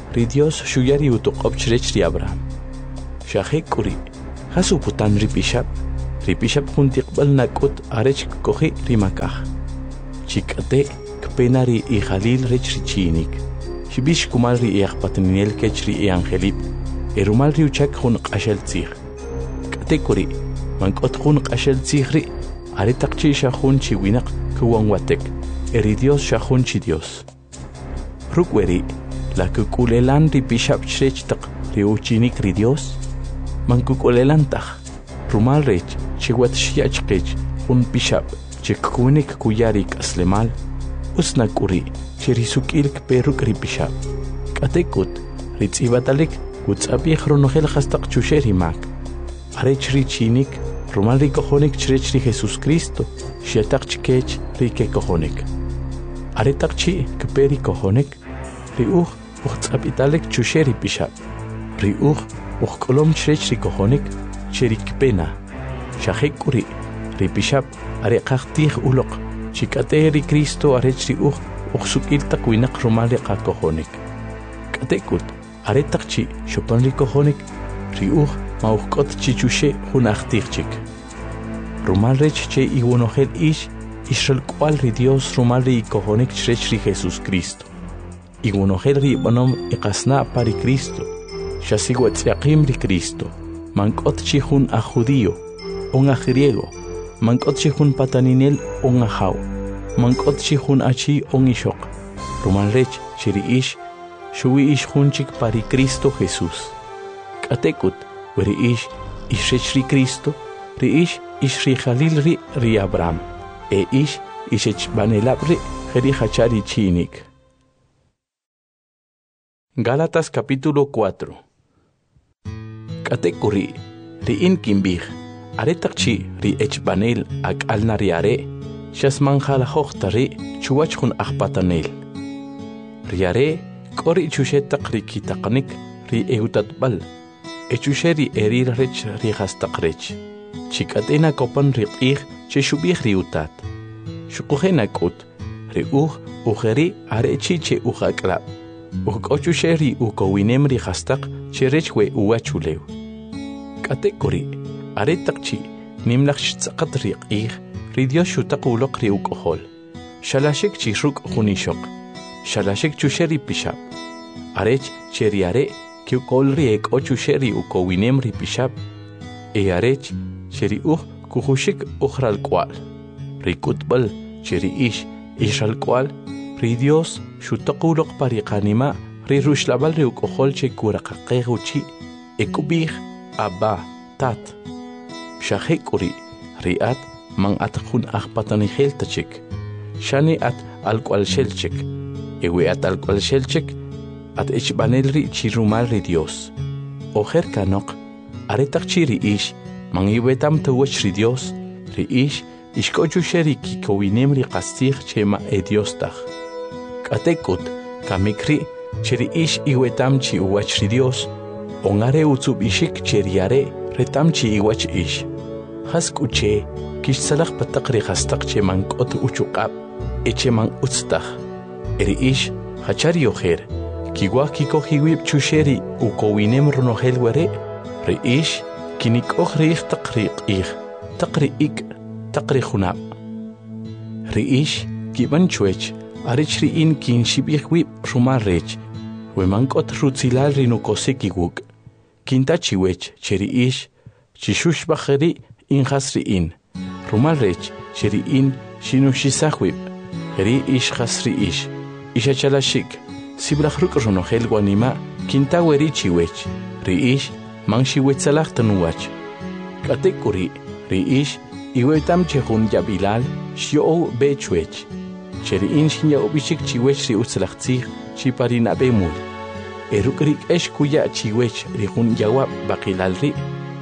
ri Dios shuyari utuqob chrech ri Abraham. Shahekuri, hasu putan ri pishab juntiqbal nakut arech kohi ri makaj. Chikate kpena ri ijalil rech ri chinik. Shibish kumal ri iaqpatninel kech ri angelip. Erumal ri uchak jun qashel tzig. Katekuri, mankot jun qashel tzig ri. Aretaqchi shahun chiwinaq kuwan watek. Eri Dios shahun chi Dios. Rukweri, la kukulelan ri pishab chrech taq ri uchinik ri Dios. Mankukulelan taj. Rumal rech, chiwat shiachkech, jun pishab, chikunik kuyarik aslemal. Usnakuri, chirisukil kperuk ri pishab. Katekut, ritzibatalik, kutzabih ronogel hastaq chusheri mak. Arech ri chinik, rumal ri kojonik chrech ri Jesus Cristo, shiataq chikech ri ke kojonik. Aretaq chi kperi kojonik, ri utzabitalik chusheri pishab. Ri kolom chrech ri kojonik, cherik pena. Shahekuri, ri pishab, areqaqtih uloq, chikate ri Cristo arech ri sukil takwinaq rumal ri kojonik. Katekut, aretaqchi shopan ri kojonik, ri mauqot chichushe junaqtihchik. Rumal rech che iwonogel Israel kwal ri Dios rumal ri kojonik chrech ri Jesus Cristo. Iwonogel ri banom iqasna pari Cristo. Shasiwatziaqim ri Cristo. Mankot chi jun a judío, un a griego. Mankot chi jun pataninel, un a jau. Mankot chi jun a chi un ishok. Rumal rech chiri shuwi junchik pari Cristo Jesús. Katekut, weri ishrech ri Cristo, ri ri Jalil ri Abraham. E ishech banelab ri hachari chinik. Gálatas capítulo 4. Katekuri, ri kimbih, aretaqchi ri echbanel ak alnariare, shasmanjala hochtari, chuachun akpatanel. Riare, kori chushetaq ri kitaqnik, ri eutatbal, echusheri erir rech ri hastaqrech. Chikatena kopan ri cheshubih ri utat. Shukujena kut, ri ujeri arechi che ujaklab. Ukochusheri ukowinem ri hastaq cherechwe uachulew. Katekuri, aretaqchi, nimlach tzaqat ri Dios shutaqulok ri ukohol. Shalashek chiruk junishok. Shalashek chusheri pishab. Arech cheriare, kiukol ri ochusheri ukowinem ri pishab. E arech, cheri kuhushik ujral kwal. Ri kutbal, cheri ishal kwal. Ri Dios shutaqulok pariqanima ri rushlabal ri ukohol che kuraqaqeguchi. Ekubih Abba, tat. Shahekuri, riat, man atkun akpatanihel tachik. Shani at alqual shelchik. Ewe at alqual shelchik, at echbanel ri chirumal ri Dios. Ojer kanok, aretak chiri man iwetam tawach ri Dios, ri ishkochu sheri kikowinem ri qastih chema e Dios tach. Katekut, kamikri, chiri iwetam chi uwach ri Dios, ongare utsub cheriare retamchi iwach Haskuche, kishsalaq pataqri hastaqche mankot uchuqab, eche man utstaq. Eri hachari ojer, kiwa kikohiwib chusheri ukowinem runogel were, ri kinikoj riq taqri taqri junab. Ri kiban chuech, arech ri kinshibihwib rumal rech, wemankot rutzilal rinukosikiwuk. Kintachi wech cheri chishush bajeri hasri rumal rech cheri shinushisahwib heri hasri ishachalashik sibrahruk ronogel guanima kintaweri chiwech ri manshiwetzalah tanuwach katekuri ri iwetam chehun yabilal shio bechuech cheri shinya obishik chiwech ri utzalachtzih chiparina bemul erukrik kuya chiwech rihun yawa bakilal ri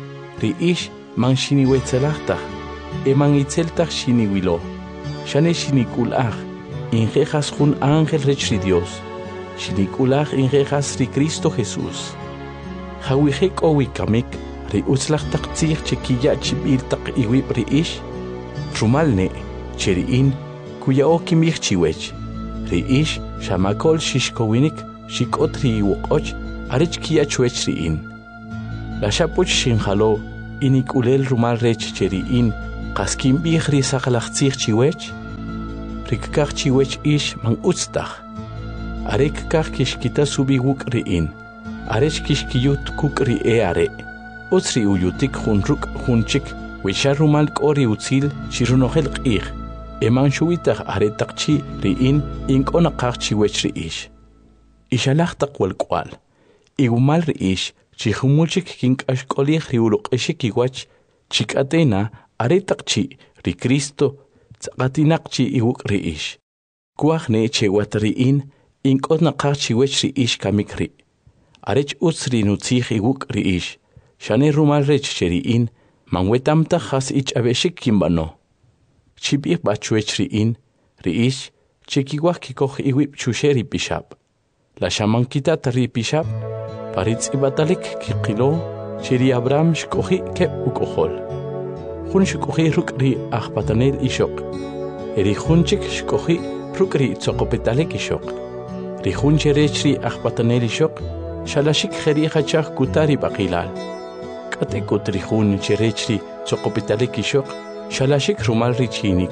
man shiniwetzelachtaj eman itzeltaj shiniwilo shane shinikulaj injejas jun ángel rech ri Dios shinikulaj injejas ri Cristo Jesús hawihek owikamik ri utzlachtajtzij chekiya chibiltaq iwib ri rumalne cheri kuya okimij chiwech ri shamakol shishkowinik xik'otri iwuq'och arech kiya chwech ri'in. Laxapuch xinjalo inik'ulel rumal rech che ri'in qas kinb'ij ri saqlajtzij chiwech, rikkaj chiwech ix man utztaj. Are kkaj kixkita subi wuk' ri'in, arech kixkiyut kuk' ri'e are'. Utz ri uyutik jun ruk' jun chik wexa rumal k'o ri utzil xirunojel q'ij, eman xuwitaj are taq chi ri'in ink'o naqaj chiwech ri'ix. Ixalaj taq walk'wal, igumal ri'ix chijumul chik kink'axk'olij ri uluq'ixik iwach chik'atena are taq chi ri Cristo tz'aqatinaq chi iwuk' ri'ix. Kuaj ne chewat ri'in ink'o naqaj chiwech ri'ix kamik ri'. Arech utz ri nutzij iwuk' ri'ix, xane rumal rech che ri'in manwetamtaj jas ich'ab'exik kinb'ano. Chib'ij b'achwech ri'in, ri'ix chekiwaj kikoj iwib' chuxe ri pixab'. Laxamankitat ri pixab' paritz'ib'atalik kiqilo che ri Abraham xk'oji' keb' uk'ojol. Jun xk'oji' ruk' ri ajpatanel ixoq, ri jun chik xk'oji' ruk' ri tzoqopetalik ixoq. Ri jun cherech ri ajpatanel ixoq xalaxik jeri jachaj kutar ib'aqilal. K'atek'ut ri jun cherech ri tzoqopetalik ixoq xalaxik rumal ri chinik.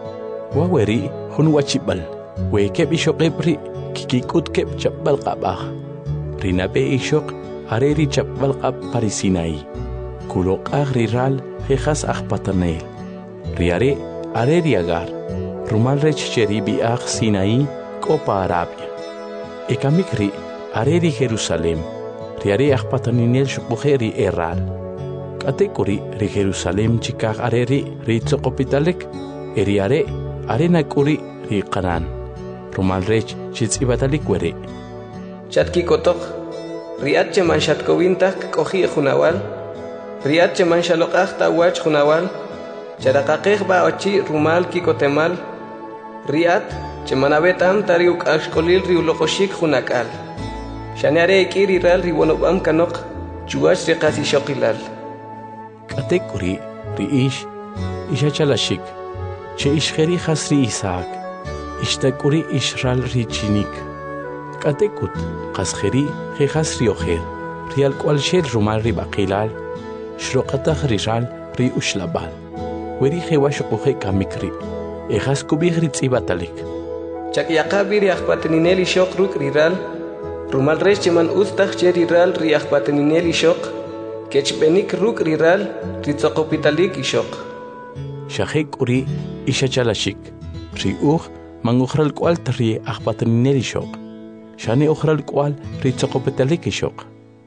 Waweri jun wachib'al, we keb' ixoqeb' ri kikik'ut keb' chapb'al q'ab'aj. Ri nab'e ixoq are ri chapb'al q'ab' pari Sinaí. Kuloq'aj ri ral jejas ajpatanel. Ri are ri Agar, rumal rech che ri b'i'aj Sinaí k'o pa Arabia. Ekamik ri are ri Jerusalem, ri are ajpataninel xuk'uje ri ral. K'atek'u ri Jerusalem chikaj are ri tzoqopitalek, eri are nak'u ri Kanaan, rumal rech xitz'ib'atalik weri'. Chatkikotoq, ri'at cheman xatkowintaj k'oji' junawal, ri'at cheman xaloq'aj ta'wach junawal, charaqaqej ba'ochi rumal kikotemal, ri'at cheman abetam ta ri uk'axk'olil ri uloqoxik junak'al. Xane are ik'i ri ral ri wonob'am kanoq chuwach ri qas ixoqilal. K'atek'u ri'ix ixachalaxik, che ixjeri jas ri Isaac, ixtak'u ri ixral ri chinik. K'atek'ut qas jeri jejas ri ojer, ri alk'walxel rumal ri b'aqilal, xroqataj ri ral ri uxlab'al. Weri jewa xuk'uje kamik ri, ejas kub'ij ri tz'ib'atalik. Chakyaqabi ri ajpateninel ixoq ruk' ri ral, rumal rech cheman utztaj che ri ral ri ajpateninel ixoq, kechb'enik ruk' ri ral ri tzoqopitalik ixoq. Xajek'u ri ixachalaxik, ri uj man ujralk'wal ta ri ajpateninel ixoq, xane ujralk'wal ri tzoqopitalik ixoq.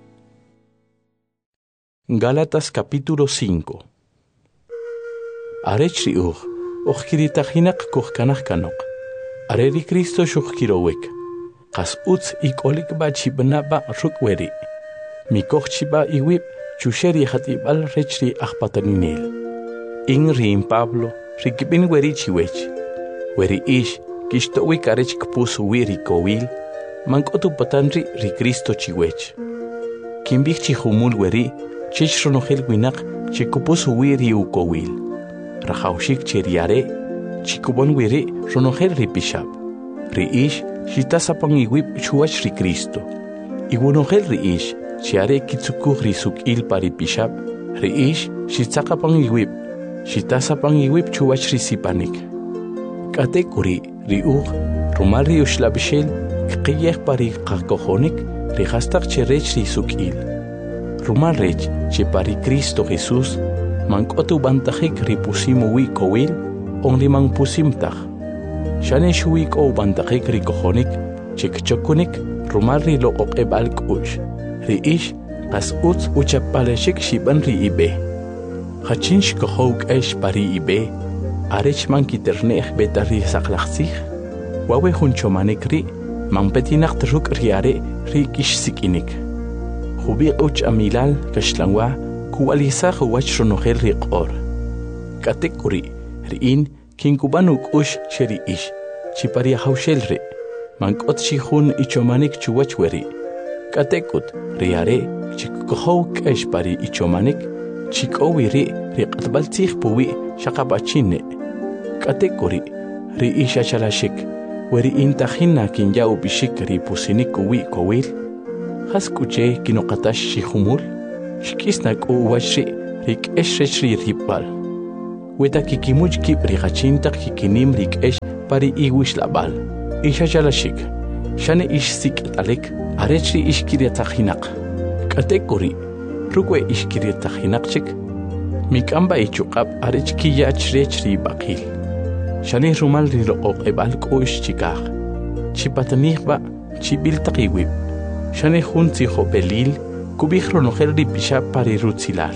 Gálatas capítulo 5. Arech ri uj kiritajinaq kuj kanaj kanoq. Are ri Cristo xujkirowek, qas utz ik'olik ba' chib'na' ruk' weri'. Mikoj chib'a iwib' chuxe ri jat'ib'al rech ri ajpataninel. In rin Pablo rikib'in weri' chiwech. Weri' ix kixto'wik arech kpus wi' ri kowil, mank'otu patan ri Cristo chiwech. Kinb'ij chijumul weri' chech ronojel winaq che kupus wi' ri ukowil. Rajawxik che ri are' chikub'on weri' ronojel ri pixab'. Ri ix xitasapan iwib' chuwach ri Cristo. Iwonojel ri ix che are' kitzukuj ri suk'il pa ri pixab', ri ix xitzaqapan iwib', xitasapan iwib' chuwach ri sipanik. K'atek'u ri uj rumal ri uxlab'ixel kqiyej pa ri qakojonik ri jastaq che rech ri suk'il. Rumal rech che pa ri Cristo Jesús mank'otu bantajik ri pusim wi' kowil on ri manpusimtaj. Xane xuwi k'o bantajik ri kojonik che kchokunik rumal ri loq'oq'eb'al k'u'x. Ri ix qas utz uchapalexik xib'an ri ib'e. Jachin xkojow k'ex pa ri ib'e, arech man kiterne'j beta ri saqlajtzij. Wawe jun chomanik ri manpetinaq ruk' ri are' ri kixsik'inik. Jubi uch amilal kaxlanwa kuwalisaj uwach ronojel ri q'or. K'atek'u ri'in kinkub'an uk'ux che ri ix, chi pa ri ajawxel ri', mank'ot xi jun ichomanik chuwach weri'. K'atek'ut ri are' chikkojow k'ex pa ri ichomanik, chik'owi ri' ri q'atb'al tzij puwi' xaqab'achin ne'. K'atek'u ri ix achalaxik, weri intajina kin ya ubishik ri pusinik uwi kowil has kuche kinoqatash shihumul shkisnak uwashi rik eshri ripal weta kikimuch kib rigachinta kikinim rik esh pari iwish labal ishajalashik shane ishsik alek arechri ishkiriatajinak katekori rukwe ishkiriatajinakchik mikamba ichuqab arechki yachrechri baqil shane rumal riloqoq ebal qoish chikaq chipataniqba chibiltaqiwi shane junti khopelil kubihro nojer ripisha pari rutzilal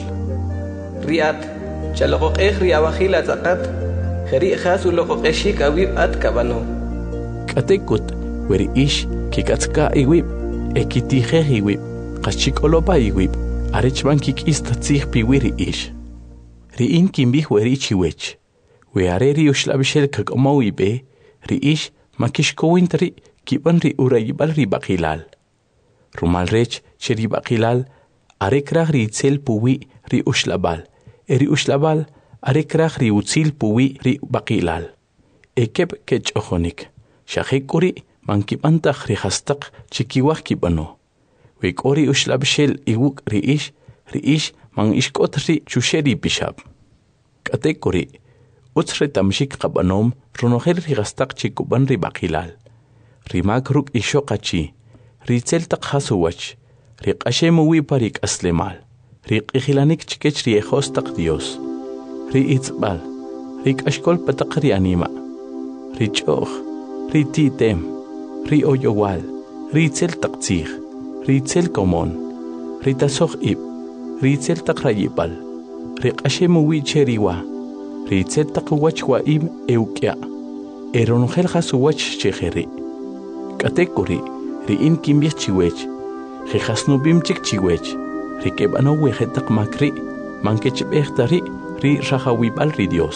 riat chaloqoq riawajila zaqat khari khasu loqoq shik awib at kabano katekut weri ish kikatska iwib ekitije iwib qachikolopa iwib arechban kikistatzig piwiri ish ri in kimbih weri chiwech we areri ushlabishel kakomowibe ri ish makishkowintri kiban ri urayibal ri baqilal rumal rech cheri baqilal arekrag ri itzel puwi ri ushlabal eri ushlabal arekrag ri utzil puwi ri baqilal ekeb kechojonik shahekuri mankibantaq ri hastaq chikiwaj kibano wekori ushlabshel iwuk ri ish man ishkot ri chusheri bishab katekori utsre tamshik qabanom ronoher ri hastaq chikuban ri baqilal ri makruk ishoqachi ri tseltaq hasuwach ri qashemu parik aslemal ri qihilanik chikech ri hostaq dios ri itzbal ri ashkol pataq ri anima ri choj ri titem ri oyowal ri tseltaq tzig ri tsel komon ri tasoj ib ri tseltaq rayibal ri qashemu cheriwa ri tseltaq wachwa im eukya eronogel hasuwach chejeri katekori ri in kimbich chiwech ri hasnubim chik chiwech ri kebano wejetaq makri mankechbehtari ri rajawibal ri dios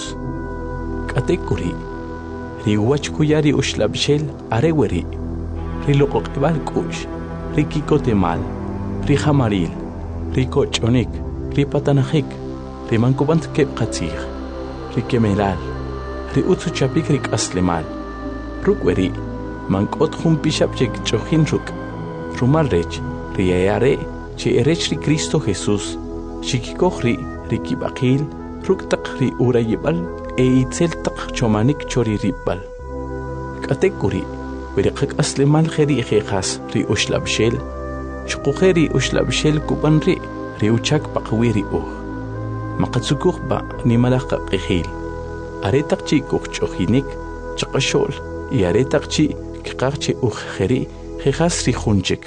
katekori ri wach kuyari ushlabshel areweri ri loqoqbal kush ri kikotemal ri hamaril ri kochonik ri patanajik ri mankubant kebqatzig ri kemelal ri utsu chapik ri aslemal rukweri mankot jumpishap chek chojin ruk rumal rech ri ayare che erech ri Cristo Jesús shikikohri ri kibaqil ruktaq ri urayibal itzeltaq chomanik chori ribal katekuri beriqak aslemal kheri khas ri ushlabshel shqukheri ushlabshel kubanri ri uchak paqwiri maqatsukukh ba nimalaq qihil aretaq chi kukhchohinik chaqashol y aretaq chi kiqarchi kheri khas ri khunchik.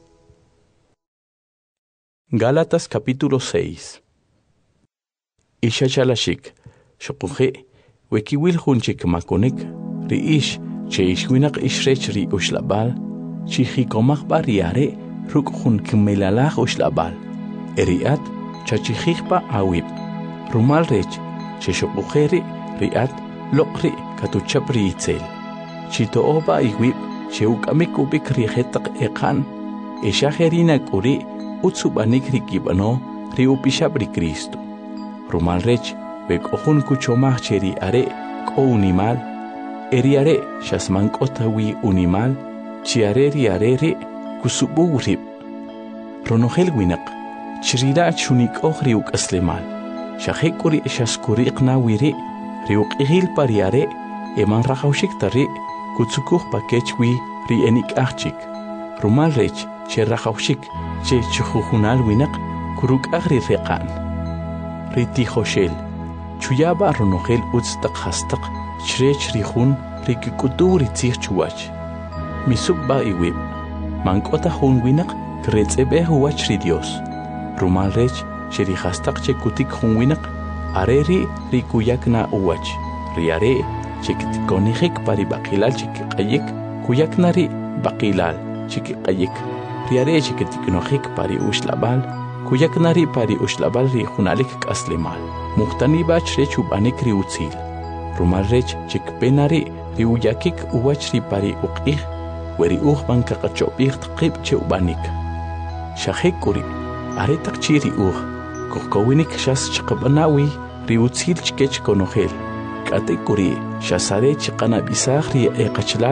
Gálatas capítulo 6. Ishachalashik shqukhé wekiwil junchik makonik ri ish che ishwinaq ishrech ri ushlabal chihikomaq bariare ruk jun kmelalaj ushlabal eriat chachihiqpa awib rumal rech che shqukheri riat loqri katuchapri itzel chitooba iwib che ukamik ubik ri hetaq eqan ishaherina kuri utsubanik ri kibano ri upishab ri Cristo rumal rech bek ohun kuchomaj cheri are ko unimal eriare shasman kotawi unimal chiare ri arere kusubu rib ronogel winaq chirira chunik ohri uk aslemal shahekuri shaskuri qnawiri ri uqihil pariare eman rahawshik tari kutsukuh pakechwi ri enik achik rumal rech che rahawshik che chuhunal winaq kuruk agri reqan riti khoshel chuyaba ronogel utstaq hastaq chrech rihun rikikuturi tsichwach misubba iwib mankota hun winaq kretsebe huwach ri dios rumal rech cheri hastaq che kutik hun winaq areri rikuyakna uwach riare chiktikonihik pari baqilal chikiqayik kuyaknari baqilal chikiqayik riare chiktiknohik pari ushlabal kuyaknari pari ushlabal ri hunalik kaslemal muhtani bach rech ubanik ri utzil rumal rech chikpenari ri uyakik uwach ri pari uqih weri uqban kaqachopih tqib che ubanik shahekuri aretaq chiri kuhkowinik shas chiqbanawi ri utzil chkech konogel katekuri shasare chiqana bisaq ri eqachlal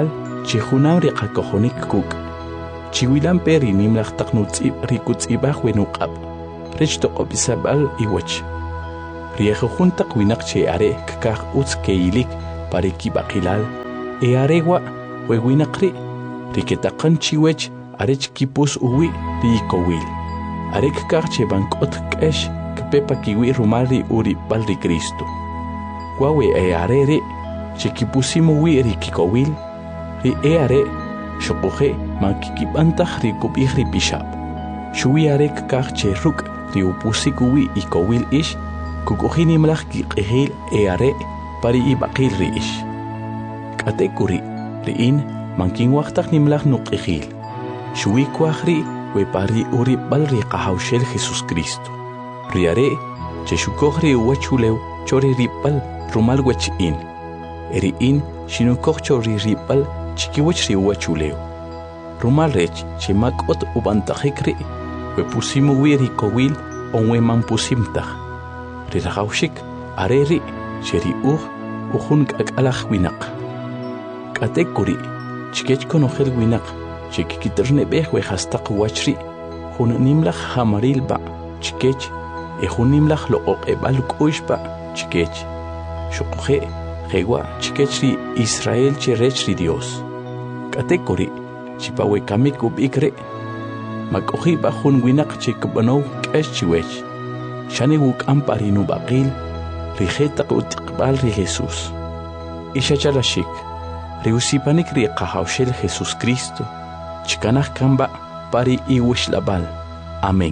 Chihunam riqakojonik kuk. Chiwilan peri nimlaq taqnutz'ib rikutz'ibaj wenuq'ab. Rech toqopisabal iwach. Riejujuntaq winaq che are kkaq utz keilik parikibaqilal. E arewa wewinaqri riketaqan chiwech arech kipus uwi riikowil. Are kkaq che bank'ot k'ex kpepa kiwi rumari uri bal ri Cristo. Wawe e are ri che kipusimu wi rikikowil. Ri e are shoqoje mankikib'antaq rikub'ij ripixab. Xuwi are kkaq che ruk' riupusik uwi ikowil ix kukujinimlaj kiq'ijil e are pari ibaqil ri ix. K'ate kuri ri'in mankinwaqtaq nimlaj nuq'ijil. Xuwi kuaj ri we pari uri bal ri qajawxel Jesús Cristo. Ri are che xukoj ri uwachulew chori rib'al rumal wech'in. Ri'in xinukoj chori rib'al chikiwach ri uwachulew. Rumal rech che mak'ot ub'antajik ri we pusimu wi rikowil onwe man pusimtaj. Ri rajawxik are ri che ri ujun k'ak'alaj winaq. K'ate kuri chikech konojel winaq che kikitrneb'ej we jastaq wach ri jun nimlaj jamaril ba' chikech e jun nimlaj loq'oq'eb'al k'u'x ba' chikech. Xuqoje jewa chikech ri Israel che rech ri Dios. K'ate kuri chipawe kamik ub'ik ri mak'oji ba' jun winaq che kb'anow k'ex chiwech. Xane wuk'am pari nub'aqil ri jetaq ut'iqb'al ri Jesús. Ixachalaxik ri usipanik ri qajawxel Jesús Cristo chikanaj kanba' pari iwixlab'al. Amén.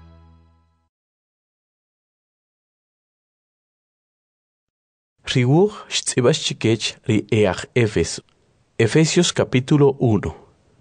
Riwuj xtz'ib'ax chikech ri eaj Éfeso. Efesios capítulo 1.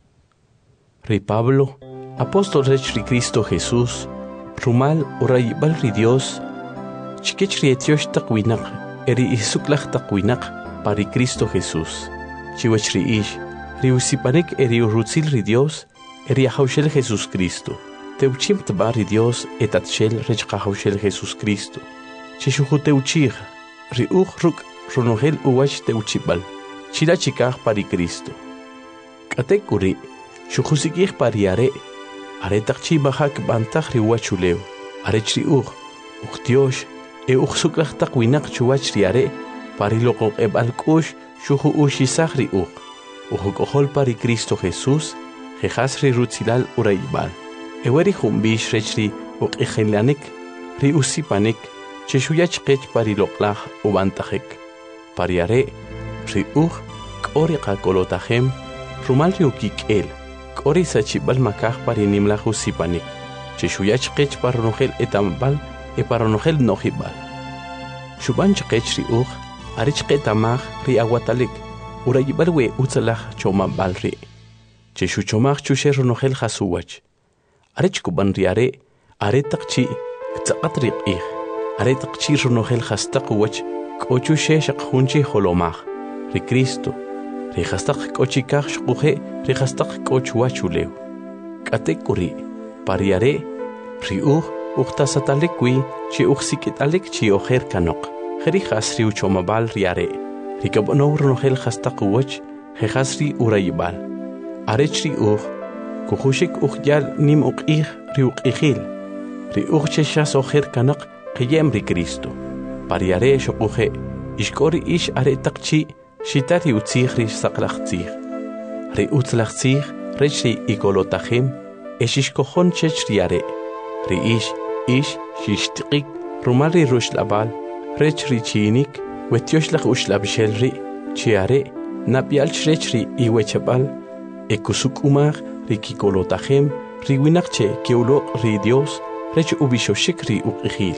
Ri Pablo, apóstol rech ri Cristo Jesús, rumal urayib'al ri Dios, chikech ri etioxtaq winaq eri isuklajtaq winaq pari Cristo Jesús. Chiwach ri ix, ri usipanik eri urutzil ri Dios, eri ajawxel Jesús Cristo. Teuchim tba ri Dios etatxel rech qajawxel Jesús Cristo. Chixuju teuchij, ri ruk' runojel uwach teuchib'al, chila chikaj pari Cristo. K'ate kuri, xujusikij pari are taq chibajak b'antaj ri uwachulew, arech ri tiox, e suklajtaq winaq chuwach ri are pari loq'oq'eb'al k'u'x xuju uxisaj ri ujuk'ojol pari Cristo Jesús, jejas ri rutzilal urayib'al. Ewe ri junb'ix rech ri uq'ijilanik, ri usipanik, che xuyachqech pari loq'laj ub'antajik. Pari are ri k'o ri qak'olotajem rumal ri ukik'el, k'o ri sachib'al makaj pari nimlaj usipanik, che xuyachqech par nojel etamab'al e par nojel nojib'al. Xub'an chqech ri arech qetamaj ri awatalik, urayib'al we utzalaj chomab'al ri, che xuchomaj chuxe ronojel jasuwach. Arech kub'an ri are taq chi ktz'aqat ri q'ij, are taq chi ronojel jastaq uwach k'o chuxe xaq junchi jolomaj, ri Cristo, ri jastaq k'o chikaj xquje ri jastaq k'o chuwachulew. K'ate kuri pari are ri uqtasatalik wi chi uqsik'italik chi ojer kanoq. Jeri jas ri uchomab'al ri are, ri kab'onow ronojel jastaq uwach, jejas ri urayib'al. Arech ri kujuxik yal nim uq'ij ri uq'ijil, ri che xas ojer kanaq qiyem ri Cristo. Pari are xoquje, ixk'o ri ix are taq chi xita ri utzij ri saqlaj tzij. Ri utzlaj tzij rech ri ikolotajem, e xixkojon chech ri are. Ri ix xixtiqik rumal ri ruxlab'al, rech ri chiinik, wetioxlaj uxlab'xel ri, chi are napyalch rech ri iwechab'al, e kusuk'umaj ri kikolotajem, ri winaq che kiwloq ri Dios, rech ubixoxik ri uq'ijil.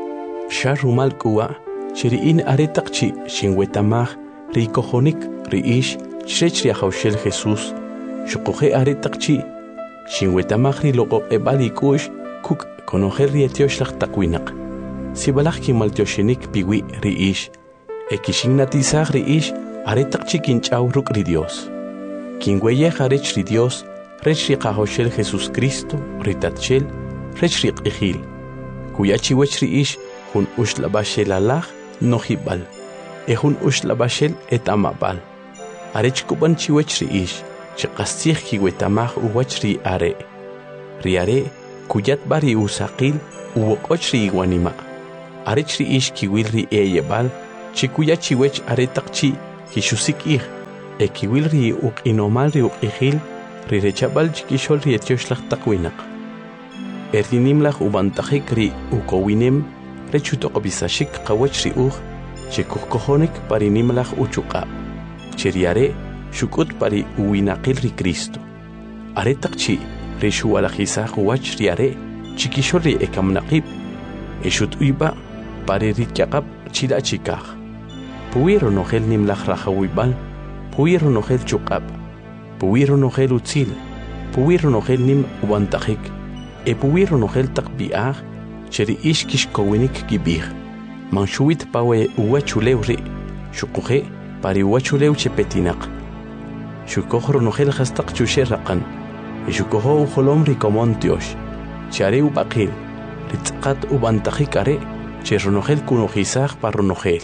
Xa rumal k'uwa, che ri'in are taq chi xinwetamaj ri kojonik ri ix chrech ri ajawxel Jesús, xuquje are taq chi xinwetamaj ri loq'oq'eb'al ik'u'x kuk' konojel ri etioxlaj taq winaq. Sibalaj kimaltioxinik piwi ri ix, e kixinnatisaj ri ix are taq chi kinch'aw ruk' ri Dios. Kinweyej arech ri Dios, rech ri qajawxel Jesús Cristo, ri tatxel, rech ri q'ijil. Kuya chiwech ri ix jun uxlab'axel alaj nojib'al, e jun uxlab'axel etamab'al. arech kuban chiwech ri ish chiqasih kiwetamaj uwach ri are kuyat bari usaqil uwoqoch ri iwanima arech ri ish kiwil ri eyebal chikuya chiwech are taqchi kishusik ih kiwil ri uqinomal ri uqihil ri rechabal chikishol ri etioshlah taqwinaq erdinimlah ubantajik ri ukowinem rechutoqbisashik qawach ri chikukohonik parinimlah uchuqa cheriare shukut pari uwinaqil ri Cristo are taqchi ri shuwalajisaq wach riare chikishol ri ekamnaqib eshut uyba pari ri chaqab chila chikaj puwiro nojel nimlah rajawibal puwiro nojel chuqab puwiro nojel utzil puwiro nojel nim ubantajik puwiro nojel taqbiaj cheri ishkish kowinik kibij manshuit pawe uwachulew ri shuquje pari uwachulew chepetinaq shukohro nojel hastaq chusherraqan shukoho ujolom ri komontiosh chare ubaqil ritzqat ubantajik are cherronojel kunojisaj parronojel.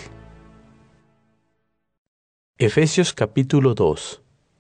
Efesios capítulo 2.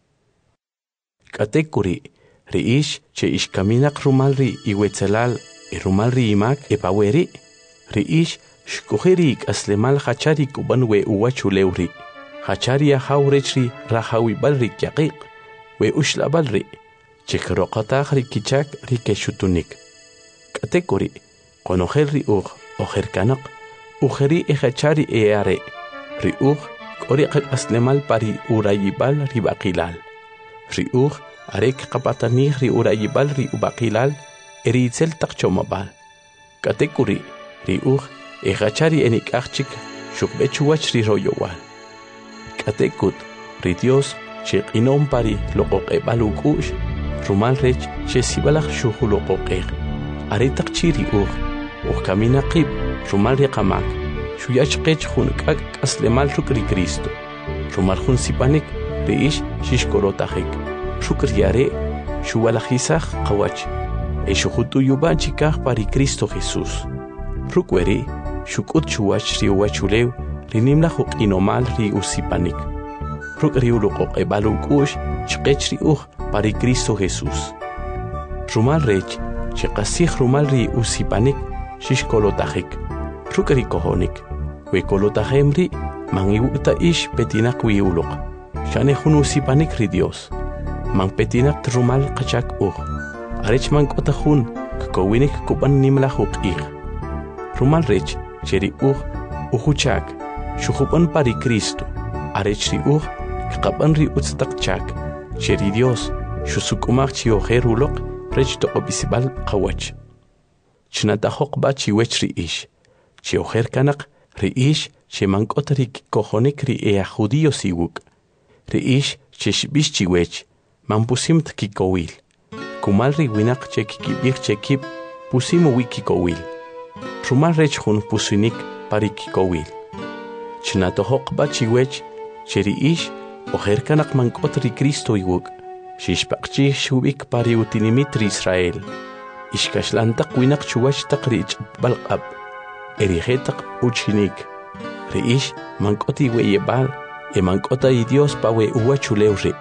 Katekuri riish che ishkaminak rumalri iwetzelal rumalri imak epaweri riish shkuheri aslemal hachari kuban we uwachulewri hachari ahawrechri rahawibalri kyaqiq we ushlabalri chekroqataj ri kichak ri keshutunik katekuri konojel ri ojerkanaq ujeri hachari eare ri Oriqak aslemal pari urayibal ri baqilal. Ri arek qapatanij ri urayibal ri ubaqilal eritzel taqchomabal. Katekuri ri ejachari enikachik shukbechuwach ri royowal. Katekut ri Dios cheqinom pari loqoqebal ukush rumal rech chesibalaj shuhuloqoqej. Aretaqchi ri kaminaqib rumal ri qamak. Shuyach qech junkak aslemal rukri Cristo. Rumar jun sipanik reish shishkorotajik. Shukriare shuwalajisaj qawach. Eshujutu yuban chikaj pari Cristo Jesús. Rukweri shukut chuwach ri uwachulew rinimla juqinomal ri usipanik. Rukri uloqoqebal ukush chqech ri pari Cristo Jesús. Rumal rech chiqasij rumal ri usipanik shishkolotajik. Rukri kohonik. Wekolotajemri mangiwuta ish petinak wiuluq. Shane junusipanik ri Dios. Man petinak trumal qachak Arech man kotajun kkowinik kupan nimla huqij. Rumal rech cheri ujuchak. Shujupan pari Cristo. Arech ri kqapan ri utztaqchak. Cheri Dios shusukumaq chiojeruloq rech toqobisibal qawach. Chnatajoq ba chiwech ri ish. Chiojer kanaq riish che mankotrik kohonik ri judío siwuk. Riish che shbish chiwech mampusimt kikowil. Kumal ri winak che kikibik che kip pusimo wikikowil. Rumal rech jun pusinik pari kikowil. Chnatohok ba chiwech che riish ojer kanak mankot ri Cristo iwuk. Shishpaqchi shubik pari utinimit ri Israel. Ishkashlantak winak chuwach taqrich balqab. Erigetaq uchinik. Riish mankoti weyebal mankota y Dios pawe uwachulewri.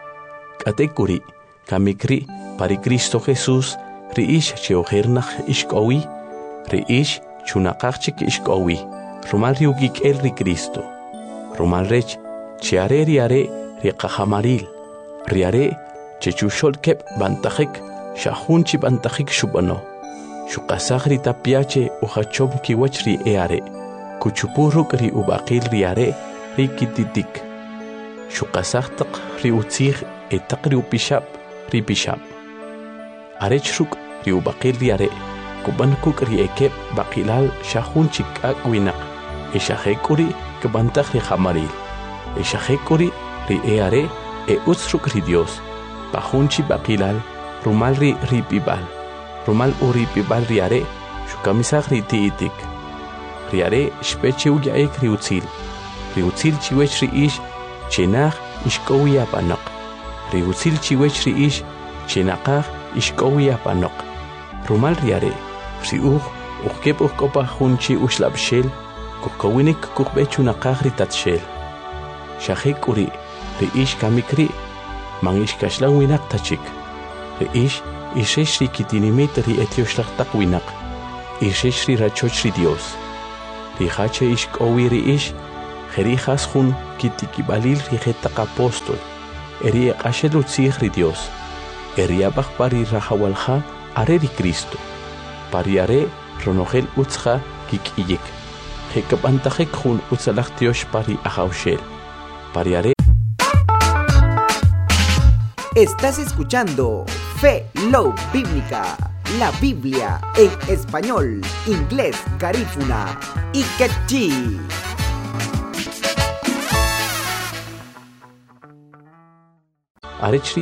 Katekuri kamikri pari Cristo Jesús riish cheojernaj ishkowi. Riish chunaqachik ishkowi. Rumal riugik el ri Cristo. Rumal rech chiare riare riqahamaril. Riare chechushol kep bantajik shahunchi bantajik shubano. Shukasagri tapiache uhachom kiwachri eare. Kuchupuruk ri ubaqil riare ri kititik. Shukasagtaq ri utzig etaqri upishap ri pishap. Arechruk ri ubaqil riare. Kubankuk ri ekep baqilal shahunchik akwinaq. Eshahekuri kubantaj ri hamaril. Eshahekuri ri eare utzruk ri Dios. Pahunchi baqilal rumal ri pibal. Rumal uri pibal riare, shukamisag ri tiitik. Riare shpeche uyaek ri utzil. Ri utzil chiwech ri ish, chenaj ishkowi apanok. Ri utzil chiwech ri ish, chenaqaj ishkowi apanok. Rumal riare, ri ukep ukkopa junchi ushlab shel, kukowinik kukbechu naqaj ri tatshel. Shahek uri, ri'ish kamikri mangish kashlan winak tachik ri'ish ishesh ri kitinimit ri etioshlag winak ishesh ri rachoch ri Dios rihache ish k'owi ri'ish jerijas jun kitikibalil ri jetaq apóstol eri eqashel utzij ri Dios eri abaj pari rajawalja are ri Cristo pari are ronogel utzja kik'iyik jekapantajek jun utzalaj tiosh pari ajawshel pari are. Estás escuchando Fe Love Bíblica, la Biblia en español, inglés, garífuna y quechí. Arechri